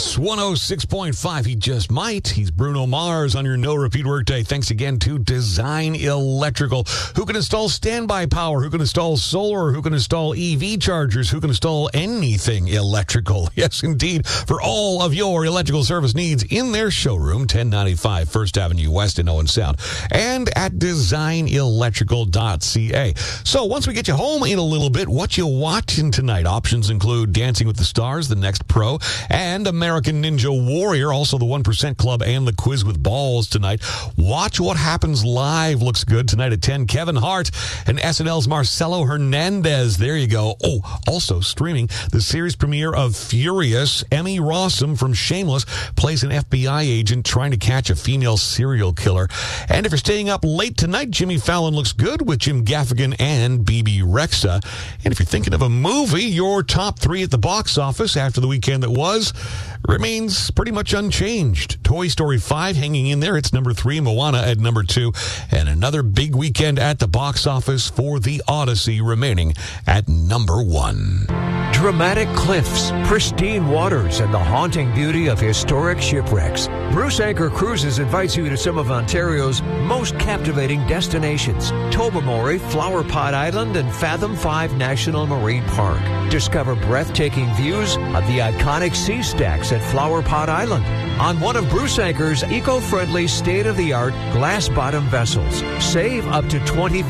Mix 106.5. He just might. He's Bruno Mars on your no repeat workday. Thanks again to Design Electrical. Who can install standby power? Who can install solar? Who can install EV chargers? Who can install anything electrical? Yes, indeed. For all of your electrical service needs in their showroom, 1095 First Avenue West in Owen Sound, and at designelectrical.ca. So once we get you home in a little bit, what you watching tonight? Options include Dancing with the Stars, The Next Pro, and American Ninja Warrior, also the 1% Club and the Quiz with Balls tonight. Watch What Happens Live looks good tonight at 10. Kevin Hart and SNL's Marcelo Hernandez. There you go. Oh, also streaming the series premiere of Furious. Emmy Rossum from Shameless plays an FBI agent trying to catch a female serial killer. And if you're staying up late tonight, Jimmy Fallon looks good with Jim Gaffigan and BB Rexa. And if you're thinking of a movie, your top three at the box office after the weekend that was remains pretty much unchanged. Toy Story 5 hanging in there. It's number 3. Moana at number 2. And another big weekend at the box office for The Odyssey remaining at number 1. Dramatic cliffs, pristine waters, and the haunting beauty of historic shipwrecks. Bruce Anchor Cruises invites you to some of Ontario's most captivating destinations. Tobermory, Flower Pot Island, and Fathom 5 National Marine Park. Discover breathtaking views of the iconic sea stacks at Flower Pot Island on one of Bruce Anchor's eco-friendly, state-of-the-art glass-bottom vessels. Save up to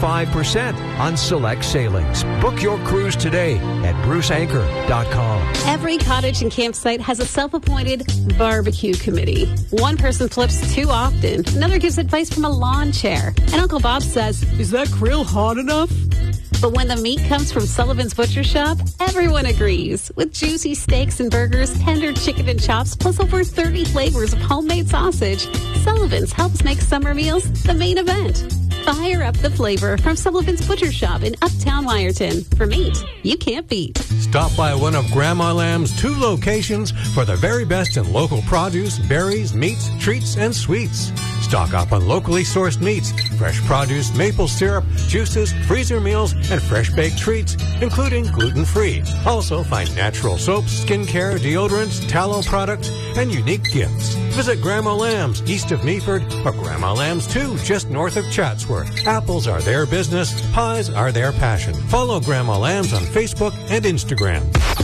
25% on select sailings. Book your cruise today at bruceanchor.com. Every cottage and campsite has a self-appointed barbecue committee. One person flips too often. Another gives advice from a lawn chair. And Uncle Bob says, "Is that grill hot enough?" But when the meat comes from Sullivan's Butcher Shop, everyone agrees. With juicy steaks and burgers, tender chicken and chops, plus over 30 flavors of homemade sausage, Sullivan's helps make summer meals the main event. Fire up the flavor from Sullivan's Butcher Shop in Uptown Wyerton. For meat you can't beat. Stop by one of Grandma Lamb's 2 locations for the very best in local produce, berries, meats, treats, and sweets. Stock up on locally sourced meats, fresh produce, maple syrup, juices, freezer meals, and fresh baked treats, including gluten-free. Also find natural soaps, skincare, deodorants, tallow products, and unique gifts. Visit Grandma Lamb's east of Meaford or Grandma Lamb's 2 just north of Chatsworth. Apples are their business. Pies are their passion. Follow Grandma Lamb's on Facebook and Instagram.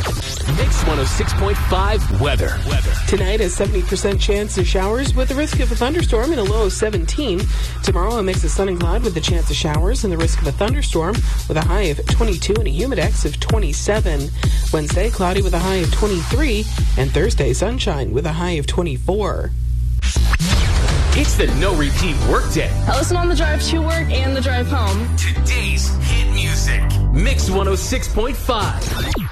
Mix 106.5 weather. Tonight, a 70% chance of showers with the risk of a thunderstorm and a low of 17. Tomorrow, a mix of sun and cloud with the chance of showers and the risk of a thunderstorm with a high of 22 and a humidex of 27. Wednesday, cloudy with a high of 23. And Thursday, sunshine with a high of 24. It's the no repeat workday. I listen on the drive to work and the drive home. Today's hit music. Mix 106.5.